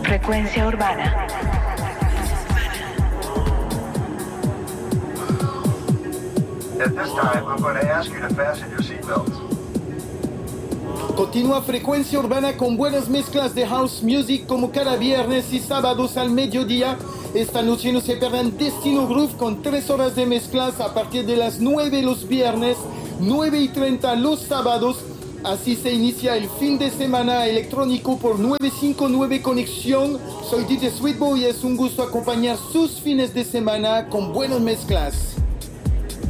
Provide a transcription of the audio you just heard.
Frecuencia urbana. At this time, I'm going to ask you to fasten your seatbelts. Continúa Frecuencia Urbana con buenas mezclas de house music como cada viernes y sábados al mediodía. Esta noche no se pierdan Destino Groove con 3 horas de mezclas a partir de las 9 los viernes, 9:30 los sábados. Así se inicia el fin de semana electrónico por 959 Conexión. Soy DJ Sweetboy y es un gusto acompañar sus fines de semana con buenas mezclas.